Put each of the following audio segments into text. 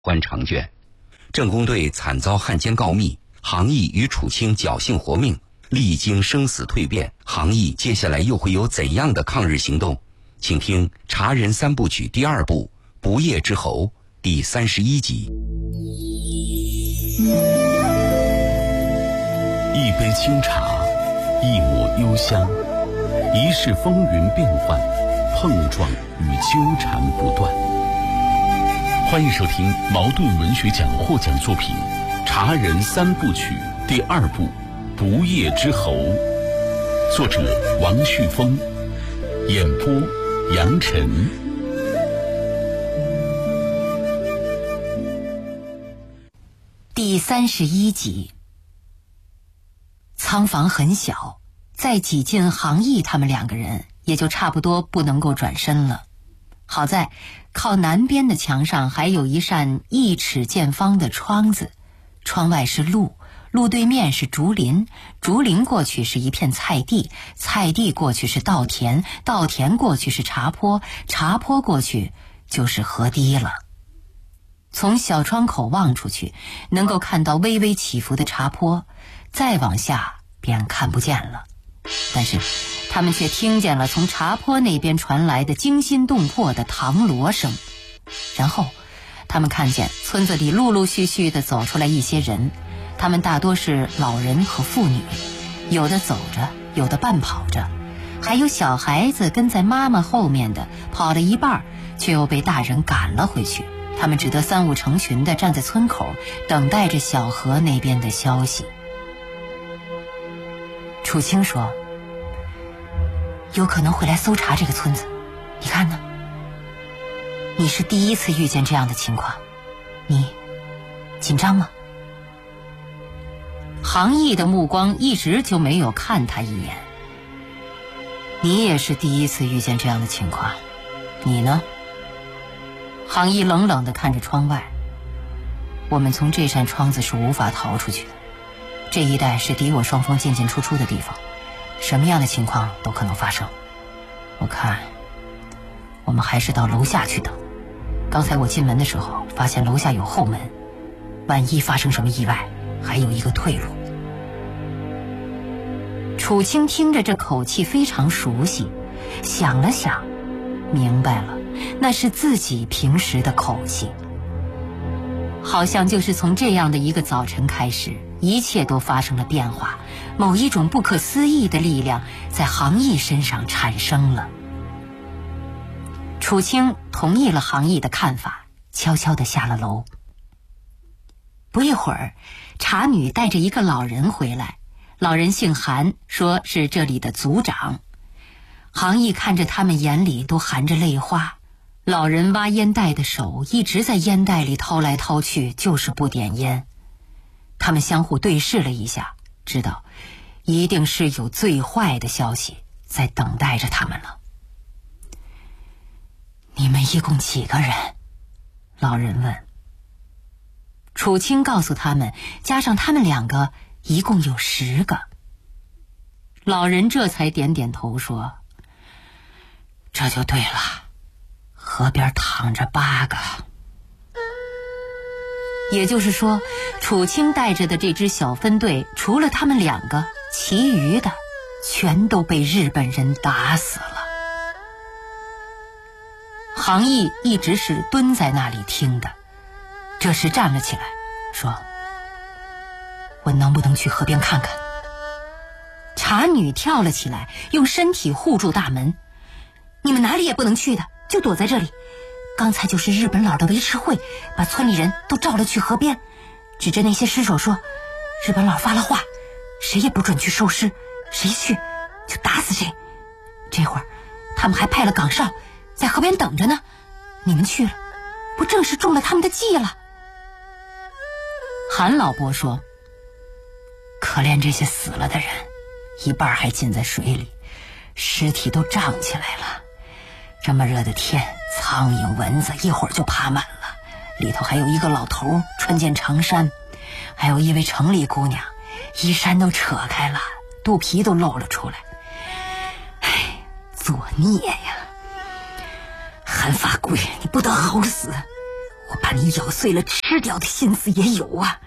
关长卷，郑公队惨遭汉奸告密，杭义与楚清侥幸活命，历经生死蜕变，杭义接下来又会有怎样的抗日行动？请听《茶人三部曲》第2部《不夜之侯》第31集。 一杯清茶，一抹幽香，一世风云变幻，碰撞与纠缠不断。欢迎收听茅盾文学奖获奖作品《茶人三部曲》第2部《不夜之侯》，作者王旭峰，演播杨晨。 第31集。仓房很小，再挤进杭义他们2个人，也就差不多不能够转身了。好在靠南边的墙上还有一扇1尺见方的窗子，窗外是路，路对面是竹林，竹林过去是一片菜地，菜地过去是稻田，稻田过去是茶坡，茶坡过去就是河堤了。从小窗口望出去，能够看到微微起伏的茶坡，再往下便看不见了。但是他们却听见了从茶坡那边传来的惊心动魄的唐锣声，然后他们看见村子里陆陆续续地走出来一些人，他们大多是老人和妇女，有的走着，有的半跑着，还有小孩子跟在妈妈后面的，跑了一半却又被大人赶了回去。他们只得3、5成群地站在村口，等待着小河那边的消息。楚清说，有可能会来搜查这个村子，你看呢？你是第一次遇见这样的情况，你紧张吗？杭义的目光一直就没有看他一眼。你也是第一次遇见这样的情况，你呢？杭义冷冷地看着窗外，我们从这扇窗子是无法逃出去的，这一带是敌我双方进进出出的地方，什么样的情况都可能发生。我看我们还是到楼下去等，刚才我进门的时候发现楼下有后门，万一发生什么意外还有一个退路。楚清听着这口气非常熟悉，想了想明白了，那是自己平时的口气。好像就是从这样的一个早晨开始，一切都发生了变化，某一种不可思议的力量在杭义身上产生了。楚清同意了杭义的看法，悄悄地下了楼。不一会儿，茶女带着一个老人回来，老人姓韩，说是这里的族长。杭义看着他们眼里都含着泪花，老人挖烟袋的手一直在烟袋里掏来掏去，就是不点烟。他们相互对视了一下，知道一定是有最坏的消息在等待着他们了。你们一共几个人？老人问。楚清告诉他们，加上他们2个一共有10个。老人这才点点头说，这就对了，河边躺着8个。也就是说，楚清带着的这支小分队，除了他们2个，其余的全都被日本人打死了。杭义一直是蹲在那里听的，这时站了起来，说，我能不能去河边看看？茶女跳了起来，用身体护住大门，你们哪里也不能去的，就躲在这里。刚才就是日本佬的维持会，把村里人都召了去河边，指着那些尸首说，日本佬发了话，谁也不准去收尸，谁去就打死谁。这会儿他们还派了岗哨在河边等着呢，你们去了，不正是中了他们的计了？韩老伯说，可怜这些死了的人，一半还浸在水里，尸体都胀起来了。这么热的天，苍蝇蚊子一会儿就爬满了，里头还有一个老头穿件长衫，还有一位城里姑娘，衣衫都扯开了，肚皮都露了出来。唉，作孽呀！韩法贵，你不得好死！ 我把你咬碎了吃掉的心思也有啊。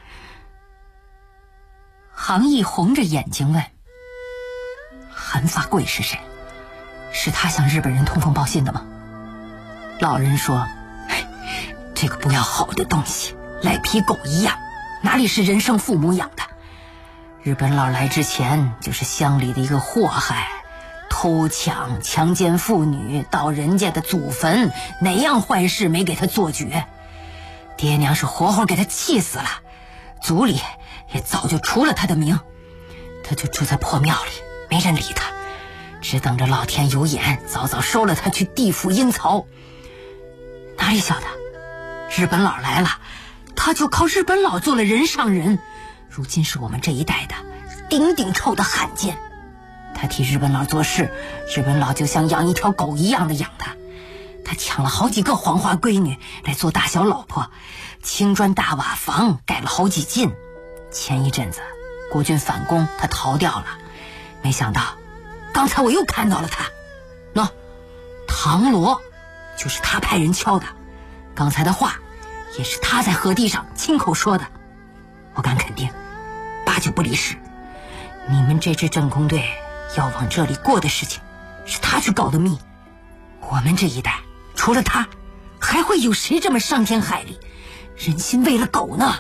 杭义红着眼睛问：韩发贵是谁？是他向日本人通风报信的吗？老人说：这个不要好的东西，赖皮狗一样，哪里是人生父母养的？日本佬来之前就是乡里的一个祸害，偷抢强奸妇女，到人家的祖坟，哪样坏事没给他做绝？爹娘是活活给他气死了，族里也早就除了他的名，他就住在破庙里，没人理他，只等着老天有眼，早早收了他去地府阴曹。哪里晓得日本佬来了，他就靠日本佬做了人上人，如今是我们这一代的顶顶臭的汉奸。他替日本佬做事，日本佬就像养一条狗一样的养他。他抢了好几个黄花闺女来做大小老婆，青砖大瓦房盖了好几进。前一阵子国军反攻，他逃掉了，没想到刚才我又看到了他。唐锣就是他派人敲的，刚才的话也是他在河堤上亲口说的。我敢肯定8九不离10，你们这支政工队要往这里过的事情是他去搞的密。我们这一代除了他，还会有谁这么伤天害理，人心为了狗呢？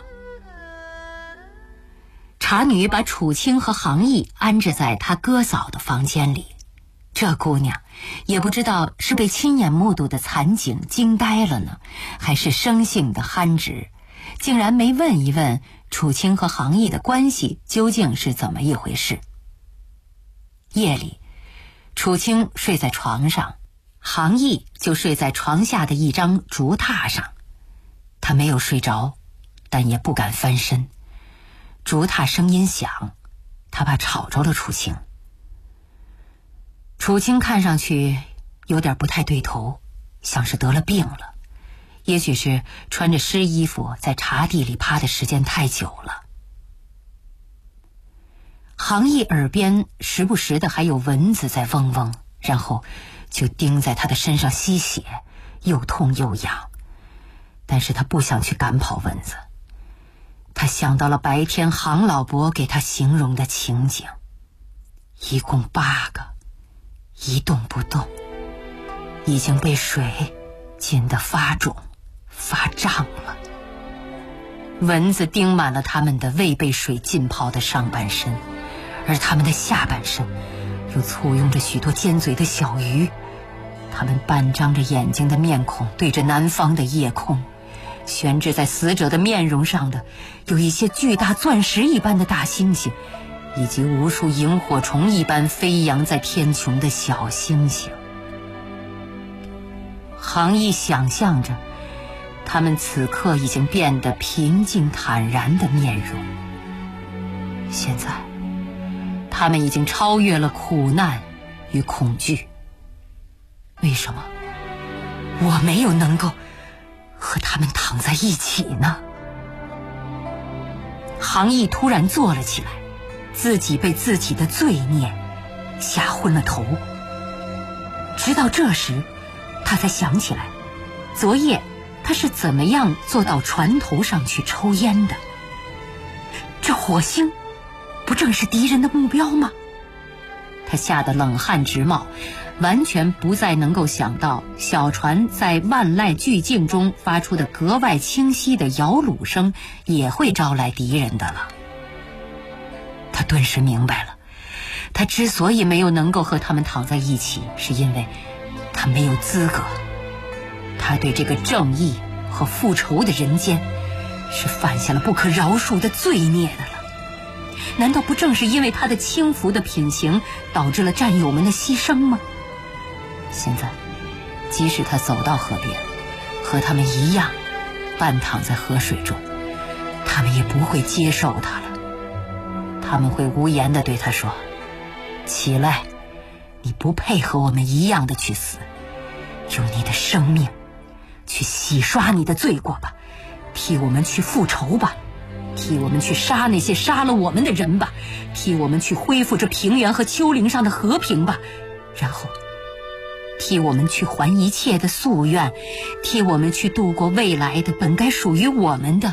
茶女把楚清和杭义安置在她哥嫂的房间里，这姑娘也不知道是被亲眼目睹的惨景惊呆了呢，还是生性的憨直，竟然没问一问楚清和杭义的关系究竟是怎么一回事。夜里，楚清睡在床上，杭义就睡在床下的一张竹榻上。他没有睡着，但也不敢翻身。竹榻声音响，他怕吵着了楚清。楚清看上去有点不太对头，像是得了病了，也许是穿着湿衣服在茶地里趴的时间太久了。杭义耳边时不时的还有蚊子在嗡嗡，然后就叮在他的身上吸血，又痛又痒。但是他不想去赶跑蚊子，他想到了白天杭老伯给他形容的情景，一共8个，一动不动，已经被水浸得发肿发胀了。蚊子叮满了他们的未被水浸泡的上半身，而他们的下半身又簇拥着许多尖嘴的小鱼，他们半张着眼睛的面孔对着南方的夜空，悬置在死者的面容上的有一些巨大钻石一般的大星星，以及无数萤火虫一般飞扬在天穹的小星星。杭义想象着他们此刻已经变得平静坦然的面容，现在他们已经超越了苦难与恐惧。为什么我没有能够和他们躺在一起呢？杭义突然坐了起来，自己被自己的罪孽吓昏了头。直到这时他才想起来，昨夜他是怎么样坐到船头上去抽烟的。这火星不正是敌人的目标吗？他吓得冷汗直冒，完全不再能够想到小船在万籁俱静中发出的格外清晰的摇橹声也会招来敌人的了。他顿时明白了，他之所以没有能够和他们躺在一起，是因为他没有资格。他对这个正义和复仇的人间是犯下了不可饶恕的罪孽的了。难道不正是因为他的轻浮的品行导致了战友们的牺牲吗？现在即使他走到河边，和他们一样半躺在河水中，他们也不会接受他了。他们会无言地对他说：起来，你不配和我们一样的去死，用你的生命去洗刷你的罪过吧，替我们去复仇吧，替我们去杀那些杀了我们的人吧，替我们去恢复这平原和丘陵上的和平吧。然后替我们去还一切的夙愿，替我们去度过未来的本该属于我们的